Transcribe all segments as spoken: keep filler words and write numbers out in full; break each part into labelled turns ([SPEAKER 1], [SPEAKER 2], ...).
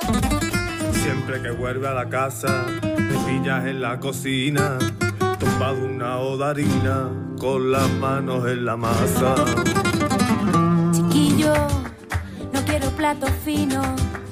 [SPEAKER 1] Siempre que vuelve a la casa, me pillas en la cocina, tumbado una hoda de harina, con las manos en la masa.
[SPEAKER 2] Chiquillo, no quiero platos finos.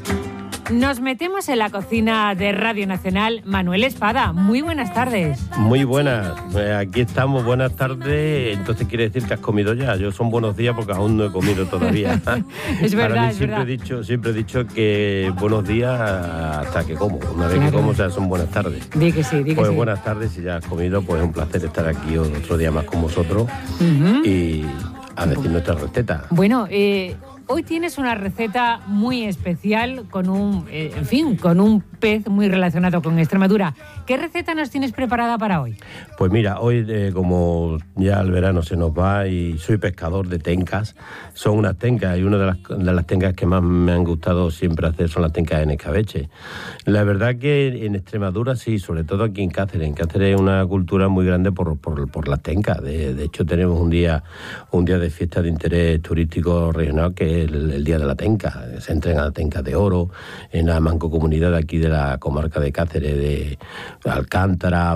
[SPEAKER 3] Nos metemos en la cocina de Radio Nacional. Manuel Espada, muy buenas tardes.
[SPEAKER 4] Muy buenas, aquí estamos, buenas tardes. Entonces quiere decir que has comido ya. Yo son buenos días porque aún no he comido todavía.
[SPEAKER 3] Es verdad,
[SPEAKER 4] Para mí
[SPEAKER 3] es
[SPEAKER 4] siempre
[SPEAKER 3] verdad.
[SPEAKER 4] he dicho, siempre he dicho que buenos días hasta que como. Una vez
[SPEAKER 3] Claro.
[SPEAKER 4] que como, o sea, son buenas tardes.
[SPEAKER 3] Di que sí, di que
[SPEAKER 4] Pues
[SPEAKER 3] sí.
[SPEAKER 4] buenas tardes, si ya has comido, pues es un placer estar aquí otro día más con vosotros
[SPEAKER 3] Ujú.
[SPEAKER 4] y a decir nuestra receta.
[SPEAKER 3] Bueno, eh, hoy tienes una receta muy especial con un, eh, en fin, con un pez muy relacionado con Extremadura. ¿Qué receta nos tienes preparada para hoy?
[SPEAKER 4] Pues mira, hoy eh, como ya el verano se nos va y soy pescador de tencas, son unas tencas y una de las, de las tencas que más me han gustado siempre hacer son las tencas en escabeche. La verdad que en Extremadura sí, sobre todo aquí en Cáceres. En Cáceres es una cultura muy grande por, por, por las tencas. De, de hecho tenemos un día, un día de fiesta de interés turístico regional que es el, el Día de la Tenca. Se entregan tencas de oro en la mancomunidad de aquí de la comarca de Cáceres, de Alcántara,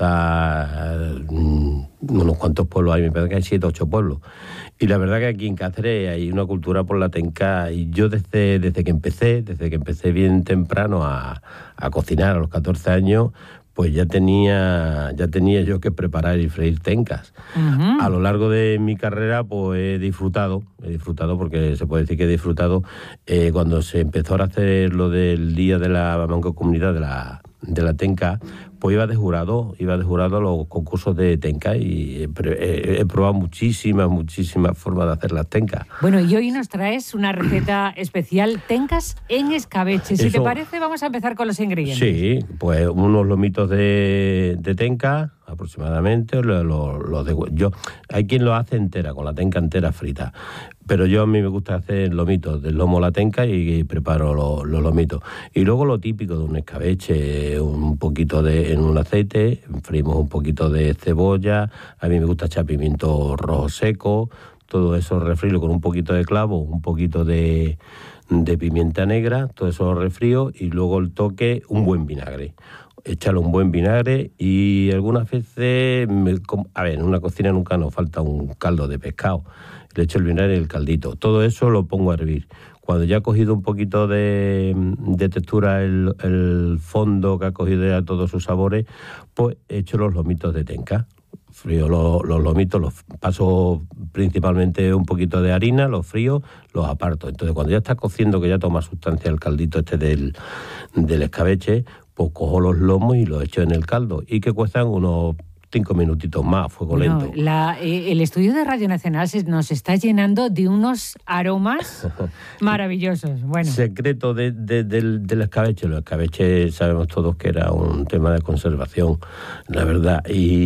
[SPEAKER 4] Broza, mmm, unos cuantos pueblos hay, me parece que hay siete o ocho pueblos. Y la verdad que aquí en Cáceres hay una cultura por la tenca y yo desde, desde que empecé, desde que empecé bien temprano a, a cocinar a los catorce años, pues ya tenía, ya tenía yo que preparar y freír tencas.
[SPEAKER 3] Uh-huh.
[SPEAKER 4] A lo largo de mi carrera pues he disfrutado, he disfrutado porque se puede decir que he disfrutado eh, cuando se empezó a hacer lo del Día de la Mancomunidad de la, de la Tenca, pues iba de jurado, iba de jurado a los concursos de tenca y he, he, he probado muchísimas, muchísimas formas de hacer las tencas.
[SPEAKER 3] Bueno, y hoy nos traes una receta especial, tencas en escabeche. Si
[SPEAKER 4] Eso,
[SPEAKER 3] te parece, vamos a empezar con los ingredientes.
[SPEAKER 4] Sí, pues unos lomitos de, de tenca aproximadamente. Lo, lo, lo de, yo, hay quien lo hace entera, con la tenca entera frita. Pero yo a mí me gusta hacer lomitos, del lomo a la tenca y, y preparo los, los lomitos. Y luego lo típico de un escabeche, un poquito de en un aceite, freímos un poquito de cebolla, a mí me gusta echar pimiento rojo seco, todo eso refrío con un poquito de clavo, un poquito de, de pimienta negra, todo eso refrío y luego el toque, un buen vinagre. Échale un buen vinagre y algunas veces, me, a ver, en una cocina nunca nos falta un caldo de pescado. Le echo el vinagre y el caldito. Todo eso lo pongo a hervir. Cuando ya ha cogido un poquito de, de textura el, el fondo, que ha cogido ya todos sus sabores, pues echo los lomitos de tenca. Frío los, los lomitos, los paso principalmente un poquito de harina, los frío, los aparto. Entonces cuando ya está cociendo, que ya toma sustancia el caldito este del, del escabeche, pues cojo los lomos y los echo en el caldo. Y que cuestan unos cinco minutitos más, a fuego
[SPEAKER 3] Bueno,
[SPEAKER 4] lento.
[SPEAKER 3] la, eh, el estudio de Radio Nacional se, nos está llenando de unos aromas maravillosos. Bueno.
[SPEAKER 4] Secreto de, de, del, del escabeche. Los escabeches sabemos todos que era un tema de conservación, la verdad.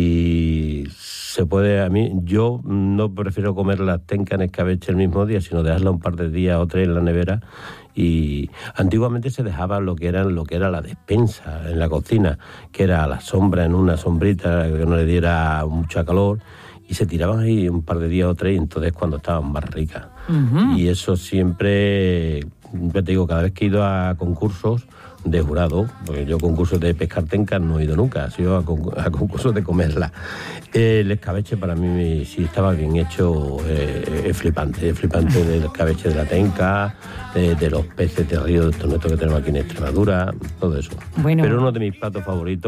[SPEAKER 4] Y se puede, a mí, yo no prefiero comer la tenca en escabeche el mismo día, sino dejarla un par de días o tres en la nevera. Y antiguamente se dejaba lo que era, lo que era la despensa en la cocina, que era a la sombra, en una sombrita que no le diera mucha calor, y se tiraban ahí un par de días o tres, y entonces cuando estaban más ricas. Uh-huh. Y eso siempre, ya te digo, cada vez que he ido a concursos de jurado, porque yo concursos de pescar tencas no he ido nunca, he sido a, concursos, a concursos de comerla. El escabeche para mí, si estaba bien hecho, eh, es flipante, es flipante del escabeche de la tenca, eh, de los peces de río, de estos nuestros que tenemos aquí en Extremadura, todo eso.
[SPEAKER 3] Bueno.
[SPEAKER 4] Pero uno de mis platos favoritos